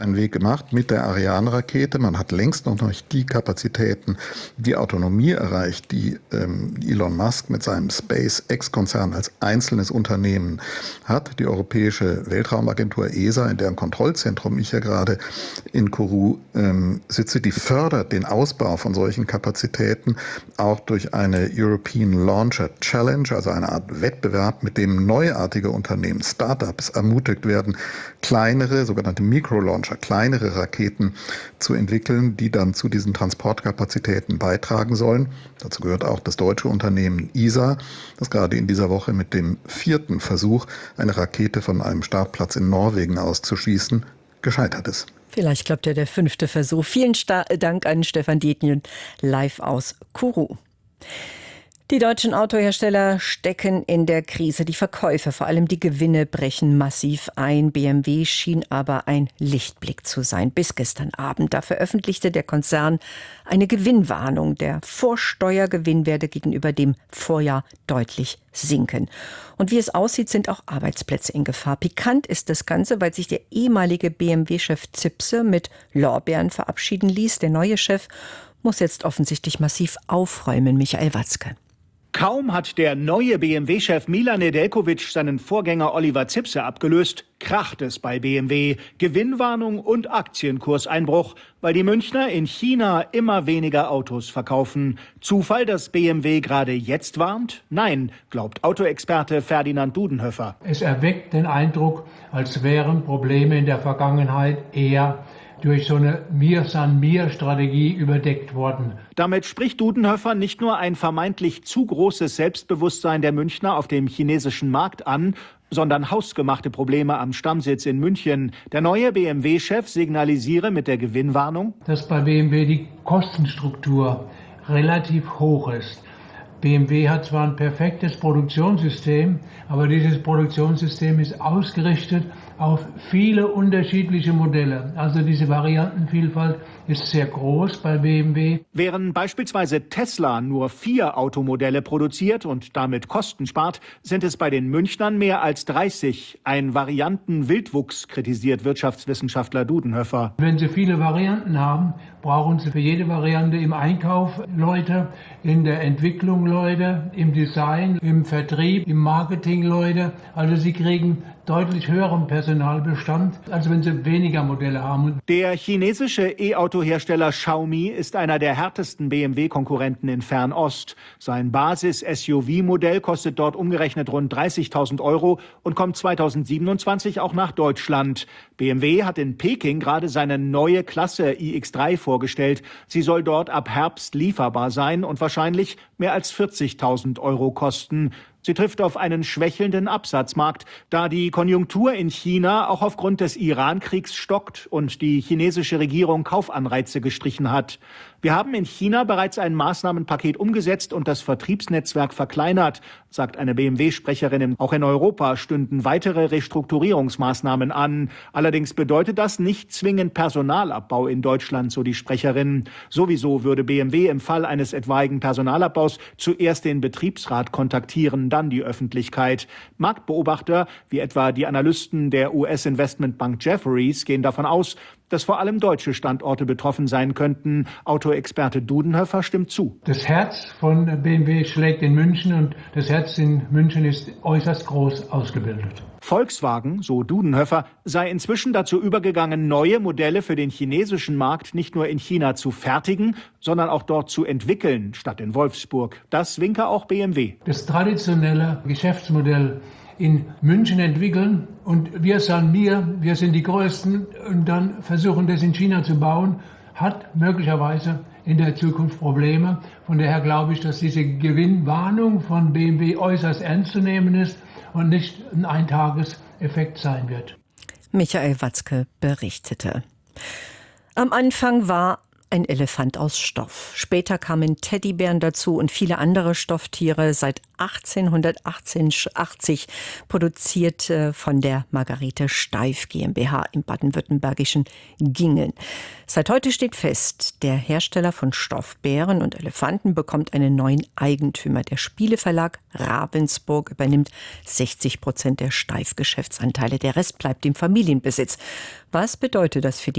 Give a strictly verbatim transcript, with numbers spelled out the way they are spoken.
einen Weg gemacht mit der Ariane-Rakete. Man hat längst noch nicht die Kapazitäten, die Autonomie erreicht, die ähm, Elon Musk mit seinem SpaceX-Konzern als einzelnes Unternehmen hat. Die Europäische Weltraumagentur E S A, in deren Kontrollzentrum ich ja gerade in Kourou ähm, sitze, die fördert den Ausbau von solchen Kapazitäten auch durch eine European Launcher Challenge, also eine Art Wettbewerb, mit dem neuartige Unternehmen, Startups ermutigt werden, kleinere, sogenannte Mikrolauncher, kleinere Raketen zu entwickeln, die dann zu diesen Transportkapazitäten beitragen sollen. Dazu gehört auch das deutsche Unternehmen E S A, das gerade in dieser Woche mit dem vierten Versuch, eine Rakete von einem Startplatz in Norwegen auszuschießen, gescheitert ist. Vielleicht klappt ja der fünfte Versuch. Vielen Dank an Stefan Dietjen, live aus Kourou. Die deutschen Autohersteller stecken in der Krise. Die Verkäufe, vor allem die Gewinne, brechen massiv ein. B M W schien aber ein Lichtblick zu sein. Bis gestern Abend. Da veröffentlichte der Konzern eine Gewinnwarnung. Der Vorsteuergewinn werde gegenüber dem Vorjahr deutlich sinken. Und wie es aussieht, sind auch Arbeitsplätze in Gefahr. Pikant ist das Ganze, weil sich der ehemalige B M W-Chef Zipse mit Lorbeeren verabschieden ließ. Der neue Chef muss jetzt offensichtlich massiv aufräumen. Michael Watzke. Kaum hat der neue B M W-Chef Milan Nedeljkovic seinen Vorgänger Oliver Zipse abgelöst, kracht es bei B M W. Gewinnwarnung und Aktienkurseinbruch, weil die Münchner in China immer weniger Autos verkaufen. Zufall, dass B M W gerade jetzt warnt? Nein, glaubt Autoexperte Ferdinand Dudenhöfer. Es erweckt den Eindruck, als wären Probleme in der Vergangenheit eher durch so eine Mir-San-Mir-Strategie überdeckt worden. Damit spricht Dudenhöfer nicht nur ein vermeintlich zu großes Selbstbewusstsein der Münchner auf dem chinesischen Markt an, sondern hausgemachte Probleme am Stammsitz in München. Der neue B M W-Chef signalisiere mit der Gewinnwarnung, dass bei B M W die Kostenstruktur relativ hoch ist. B M W hat zwar ein perfektes Produktionssystem, aber dieses Produktionssystem ist ausgerichtet auf viele unterschiedliche Modelle. Also diese Variantenvielfalt ist sehr groß bei B M W. Während beispielsweise Tesla nur vier Automodelle produziert und damit Kosten spart, sind es bei den Münchnern mehr als dreißig. Ein Variantenwildwuchs, kritisiert Wirtschaftswissenschaftler Dudenhöfer. Wenn Sie viele Varianten haben, brauchen Sie für jede Variante im Einkauf Leute, in der Entwicklung Leute, im Design, im Vertrieb, im Marketing Leute. Also Sie kriegen deutlich höheren Personalbestand, als wenn Sie weniger Modelle haben. Der chinesische E-Auto-Hersteller Xiaomi ist einer der härtesten B M W-Konkurrenten in Fernost. Sein Basis-S U V-Modell kostet dort umgerechnet rund dreißigtausend Euro und kommt zweitausendsiebenundzwanzig auch nach Deutschland. B M W hat in Peking gerade seine neue Klasse i X drei vorgestellt. Sie soll dort ab Herbst lieferbar sein und wahrscheinlich mehr als vierzigtausend Euro kosten. Sie trifft auf einen schwächelnden Absatzmarkt, da die Konjunktur in China auch aufgrund des Iran-Kriegs stockt und die chinesische Regierung Kaufanreize gestrichen hat. Wir haben in China bereits ein Maßnahmenpaket umgesetzt und das Vertriebsnetzwerk verkleinert, sagt eine B M W-Sprecherin. Auch in Europa stünden weitere Restrukturierungsmaßnahmen an. Allerdings bedeutet das nicht zwingend Personalabbau in Deutschland, so die Sprecherin. Sowieso würde B M W im Fall eines etwaigen Personalabbaus zuerst den Betriebsrat kontaktieren, dann die Öffentlichkeit. Marktbeobachter, wie etwa die Analysten der U S-Investmentbank Jefferies, gehen davon aus, dass vor allem deutsche Standorte betroffen sein könnten. Autoexperte Dudenhöfer stimmt zu. Das Herz von B M W schlägt in München und das Herz in München ist äußerst groß ausgebildet. Volkswagen, so Dudenhöfer, sei inzwischen dazu übergegangen, neue Modelle für den chinesischen Markt nicht nur in China zu fertigen, sondern auch dort zu entwickeln, statt in Wolfsburg. Das winke auch B M W. Das traditionelle Geschäftsmodell in München entwickeln und wir sagen mir, wir sind die Größten und dann versuchen das in China zu bauen, hat möglicherweise in der Zukunft Probleme. Von daher glaube ich, dass diese Gewinnwarnung von B M W äußerst ernst zu nehmen ist und nicht ein Eintageseffekt sein wird. Michael Watzke berichtete. Am Anfang war ein Elefant aus Stoff. Später kamen Teddybären dazu und viele andere Stofftiere. Seit achtzehnhundertachtzig produziert von der Margarete Steiff GmbH im baden-württembergischen Gingen. Seit heute steht fest, der Hersteller von Stoffbären und Elefanten bekommt einen neuen Eigentümer. Der Spieleverlag Ravensburg übernimmt sechzig Prozent der Steiff-Geschäftsanteile. Der Rest bleibt im Familienbesitz. Was bedeutet das für die